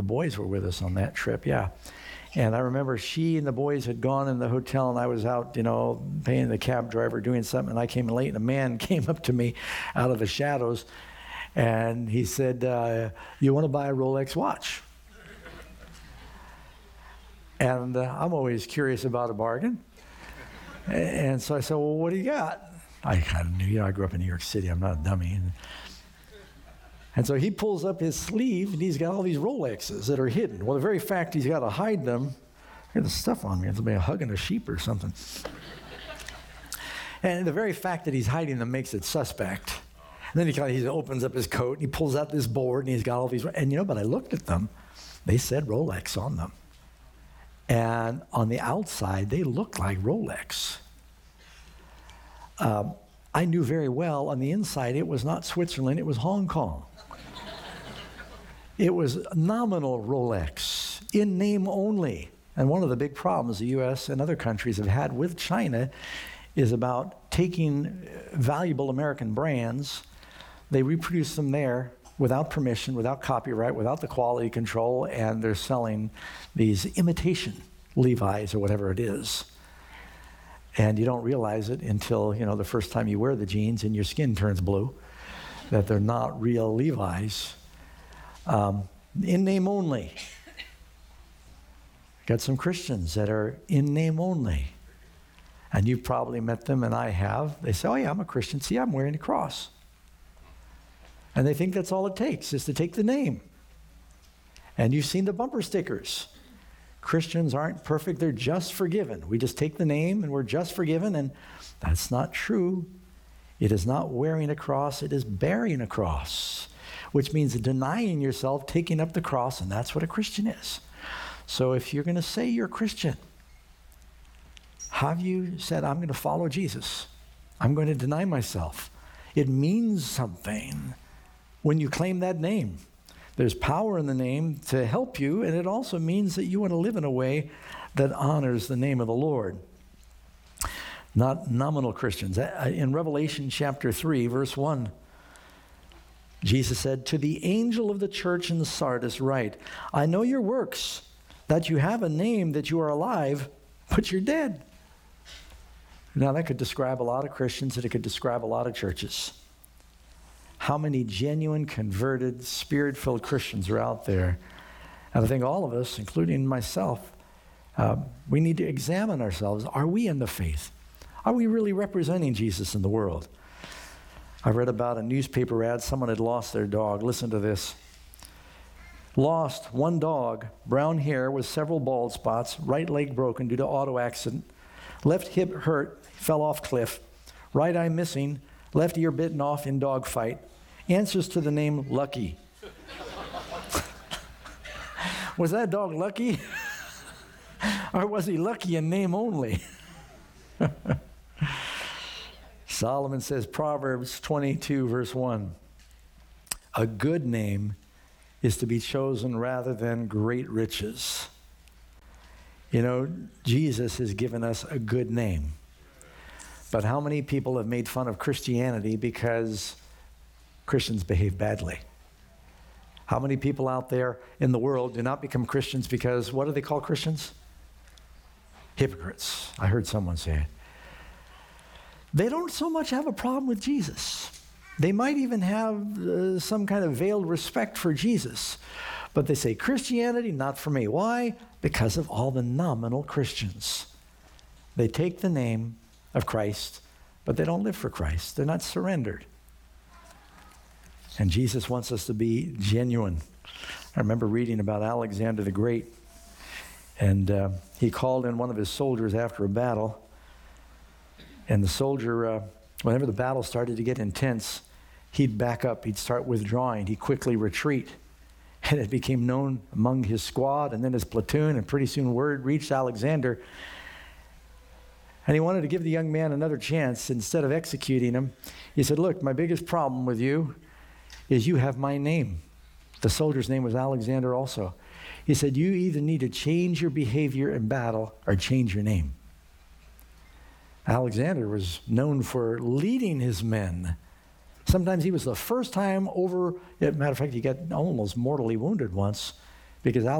the boys were with us on that trip, yeah. And I remember she and the boys had gone in the hotel, and I was out, paying the cab driver, doing something, and I came in late, and a man came up to me out of the shadows, and he said, you want to buy a Rolex watch? And I'm always curious about a bargain. And so I said, well, what do you got? I kind of knew, I grew up in New York City. I'm not a dummy. And so he pulls up his sleeve, and he's got all these Rolexes that are hidden. Well, the very fact he's got to hide them, here's the stuff on me. It's like hugging a sheep or something. And the very fact that he's hiding them makes it suspect. And then he opens up his coat, and he pulls out this board, and he's got all these. And but I looked at them. They said Rolex on them. And on the outside, they looked like Rolex. I knew very well on the inside it was not Switzerland, it was Hong Kong. It was nominal Rolex, in name only. And one of the big problems the U.S. and other countries have had with China is about taking valuable American brands, they reproduce them there without permission, without copyright, without the quality control, and they're selling these imitation Levi's or whatever it is. And you don't realize it until, the first time you wear the jeans and your skin turns blue, that they're not real Levi's. In name only. Got some Christians that are in name only. And you've probably met them, and I have. They say, oh yeah, I'm a Christian. See, I'm wearing a cross. And they think that's all it takes, is to take the name. And you've seen the bumper stickers. Christians aren't perfect, they're just forgiven. We just take the name and we're just forgiven, and that's not true. It is not wearing a cross, it is bearing a cross, which means denying yourself, taking up the cross, and that's what a Christian is. So if you're going to say you're a Christian, have you said, I'm going to follow Jesus? I'm going to deny myself. It means something when you claim that name. There's power in the name to help you, and it also means that you want to live in a way that honors the name of the Lord. Not nominal Christians. In Revelation chapter 3, verse 1, Jesus said, to the angel of the church in Sardis write, I know your works, that you have a name, that you are alive, but you're dead. Now that could describe a lot of Christians, and it could describe a lot of churches. How many genuine, converted, spirit-filled Christians are out there? And I think all of us, including myself, we need to examine ourselves. Are we in the faith? Are we really representing Jesus in the world? I read about a newspaper ad. Someone had lost their dog. Listen to this. Lost one dog, brown hair with several bald spots, right leg broken due to auto accident, left hip hurt, fell off cliff, right eye missing, left ear bitten off in dog fight. Answers to the name Lucky. Was that dog lucky? Or was he lucky in name only? Solomon says, Proverbs 22, verse 1, a good name is to be chosen rather than great riches. Jesus has given us a good name. But how many people have made fun of Christianity because Christians behave badly? How many people out there in the world do not become Christians because, what do they call Christians? Hypocrites. I heard someone say it. They don't so much have a problem with Jesus. They might even have some kind of veiled respect for Jesus. But they say, Christianity, not for me. Why? Because of all the nominal Christians. They take the name of Christ, but they don't live for Christ. They're not surrendered. And Jesus wants us to be genuine. I remember reading about Alexander the Great, and he called in one of his soldiers after a battle, and the soldier, whenever the battle started to get intense, he'd back up, he'd start withdrawing, he'd quickly retreat, and it became known among his squad and then his platoon, and pretty soon word reached Alexander. And he wanted to give the young man another chance. Instead of executing him, he said, look, my biggest problem with you is you have my name. The soldier's name was Alexander also. He said, you either need to change your behavior in battle or change your name. Alexander was known for leading his men. Sometimes he was the first time over, as a matter of fact, he got almost mortally wounded once because